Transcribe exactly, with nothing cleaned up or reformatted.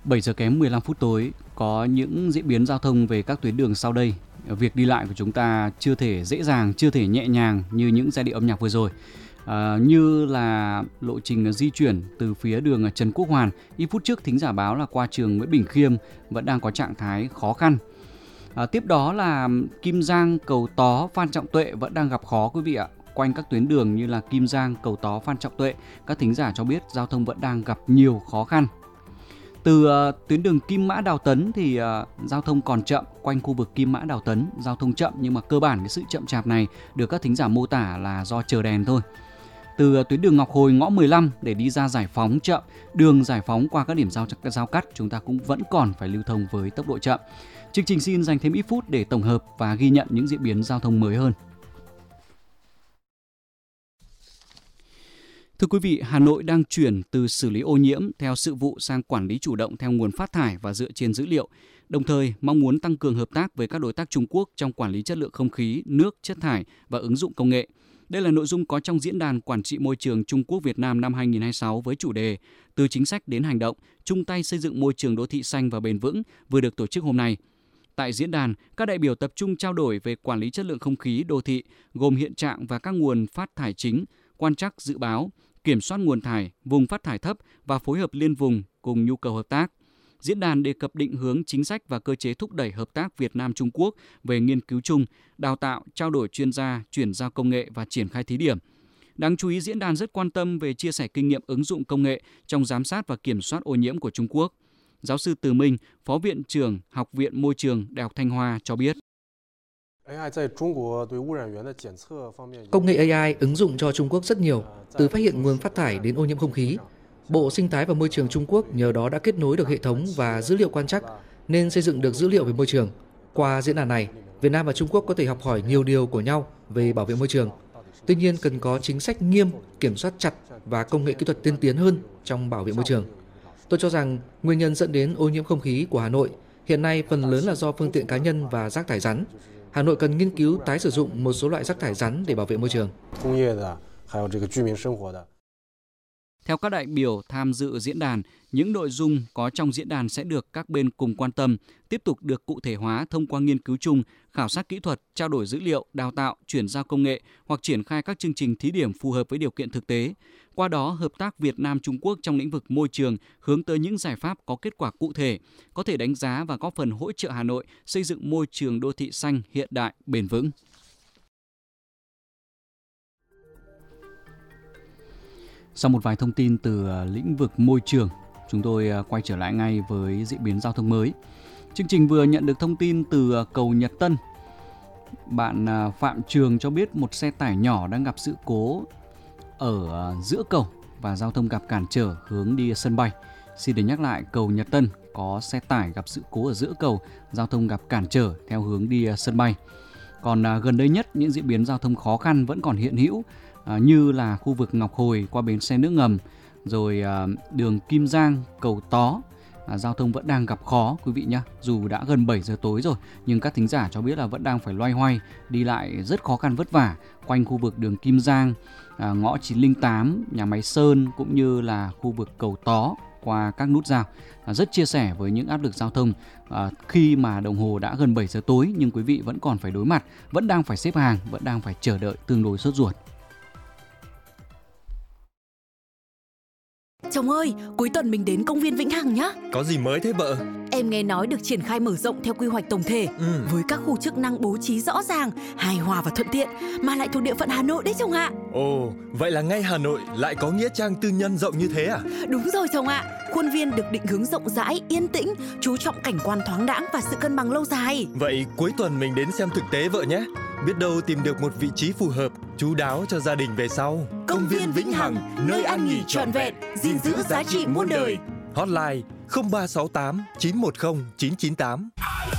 bảy giờ kém mười lăm phút tối, có những diễn biến giao thông về các tuyến đường sau đây. Việc đi lại của chúng ta chưa thể dễ dàng, chưa thể nhẹ nhàng như những giai điệu âm nhạc vừa rồi. À, như là lộ trình di chuyển từ phía đường Trần Quốc Hoàn, ít phút trước thính giả báo là qua trường Nguyễn Bỉnh Khiêm vẫn đang có trạng thái khó khăn. À, tiếp đó là Kim Giang, Cầu Tó, Phan Trọng Tuệ vẫn đang gặp khó quý vị ạ. Quanh các tuyến đường như là Kim Giang, Cầu Tó, Phan Trọng Tuệ, các thính giả cho biết giao thông vẫn đang gặp nhiều khó khăn. Từ uh, tuyến đường Kim Mã Đào Tấn thì uh, giao thông còn chậm, quanh khu vực Kim Mã Đào Tấn giao thông chậm, nhưng mà cơ bản cái sự chậm chạp này được các thính giả mô tả là do chờ đèn thôi. Từ uh, tuyến đường Ngọc Hồi ngõ mười lăm để đi ra Giải Phóng chậm, đường Giải Phóng qua các điểm giao giao cắt chúng ta cũng vẫn còn phải lưu thông với tốc độ chậm. Chương trình xin dành thêm ít phút để tổng hợp và ghi nhận những diễn biến giao thông mới hơn. Thưa quý vị, Hà Nội đang chuyển từ xử lý ô nhiễm theo sự vụ sang quản lý chủ động theo nguồn phát thải và dựa trên dữ liệu, đồng thời mong muốn tăng cường hợp tác với các đối tác Trung Quốc trong quản lý chất lượng không khí, nước, chất thải và ứng dụng công nghệ. Đây là nội dung có trong diễn đàn Quản trị môi trường Trung Quốc Việt Nam năm hai không hai sáu với chủ đề Từ chính sách đến hành động, chung tay xây dựng môi trường đô thị xanh và bền vững vừa được tổ chức hôm nay. Tại diễn đàn, các đại biểu tập trung trao đổi về quản lý chất lượng không khí đô thị, gồm hiện trạng và các nguồn phát thải chính, quan trắc dự báo, kiểm soát nguồn thải, vùng phát thải thấp và phối hợp liên vùng cùng nhu cầu hợp tác. Diễn đàn đề cập định hướng chính sách và cơ chế thúc đẩy hợp tác Việt Nam-Trung Quốc về nghiên cứu chung, đào tạo, trao đổi chuyên gia, chuyển giao công nghệ và triển khai thí điểm. Đáng chú ý, diễn đàn rất quan tâm về chia sẻ kinh nghiệm ứng dụng công nghệ trong giám sát và kiểm soát ô nhiễm của Trung Quốc. Giáo sư Từ Minh, Phó Viện trưởng Học viện Môi trường Đại học Thanh Hoa cho biết. Công nghệ a i ứng dụng cho Trung Quốc rất nhiều, từ phát hiện nguồn phát thải đến ô nhiễm không khí. Bộ Sinh thái và Môi trường Trung Quốc nhờ đó đã kết nối được hệ thống và dữ liệu quan trắc, nên xây dựng được dữ liệu về môi trường. Qua diễn đàn này, Việt Nam và Trung Quốc có thể học hỏi nhiều điều của nhau về bảo vệ môi trường. Tuy nhiên, cần có chính sách nghiêm, kiểm soát chặt và công nghệ kỹ thuật tiên tiến hơn trong bảo vệ môi trường. Tôi cho rằng nguyên nhân dẫn đến ô nhiễm không khí của Hà Nội hiện nay phần lớn là do phương tiện cá nhân và rác thải rắn. Hà Nội cần nghiên cứu tái sử dụng một số loại rác thải rắn để bảo vệ môi trường. Theo các đại biểu tham dự diễn đàn, những nội dung có trong diễn đàn sẽ được các bên cùng quan tâm, tiếp tục được cụ thể hóa thông qua nghiên cứu chung, khảo sát kỹ thuật, trao đổi dữ liệu, đào tạo, chuyển giao công nghệ hoặc triển khai các chương trình thí điểm phù hợp với điều kiện thực tế. Qua đó, hợp tác Việt Nam-Trung Quốc trong lĩnh vực môi trường hướng tới những giải pháp có kết quả cụ thể, có thể đánh giá và góp phần hỗ trợ Hà Nội xây dựng môi trường đô thị xanh hiện đại, bền vững. Sau một vài thông tin từ lĩnh vực môi trường, chúng tôi quay trở lại ngay với diễn biến giao thông mới. Chương trình vừa nhận được thông tin từ cầu Nhật Tân. Bạn Phạm Trường cho biết một xe tải nhỏ đang gặp sự cố ở giữa cầu và giao thông gặp cản trở hướng đi sân bay. Xin được nhắc lại, cầu Nhật Tân có xe tải gặp sự cố ở giữa cầu, giao thông gặp cản trở theo hướng đi sân bay. Còn gần đây nhất, những diễn biến giao thông khó khăn vẫn còn hiện hữu, À, như là khu vực Ngọc Hồi qua bến xe nước ngầm, rồi à, đường Kim Giang, Cầu Tó, à, giao thông vẫn đang gặp khó quý vị nhé. Dù đã gần bảy giờ tối rồi, nhưng các thính giả cho biết là vẫn đang phải loay hoay, đi lại rất khó khăn vất vả quanh khu vực đường Kim Giang, à, ngõ chín không tám, nhà máy Sơn cũng như là khu vực Cầu Tó qua các nút giao. À, rất chia sẻ với những áp lực giao thông à, khi mà đồng hồ đã gần bảy giờ tối nhưng quý vị vẫn còn phải đối mặt, vẫn đang phải xếp hàng, vẫn đang phải chờ đợi tương đối sốt ruột. Chồng ơi, cuối tuần mình đến công viên Vĩnh Hằng nhá. Có gì mới thế vợ? Em nghe nói được triển khai mở rộng theo quy hoạch tổng thể, ừ. với các khu chức năng bố trí rõ ràng, hài hòa và thuận tiện, mà lại thuộc địa phận Hà Nội đấy chồng ạ. Ồ, vậy là ngay Hà Nội lại có nghĩa trang tư nhân rộng như thế à? Đúng rồi chồng ạ. Khuôn viên được định hướng rộng rãi, yên tĩnh, chú trọng cảnh quan thoáng đãng và sự cân bằng lâu dài. Vậy cuối tuần mình đến xem thực tế vợ nhé. Biết đâu tìm được một vị trí phù hợp, chu đáo cho gia đình về sau. Công viên Vĩnh Hằng, nơi ăn nghỉ trọn vẹn, gìn giữ giá trị muôn đời. Hotline không ba sáu tám chín một không chín chín tám.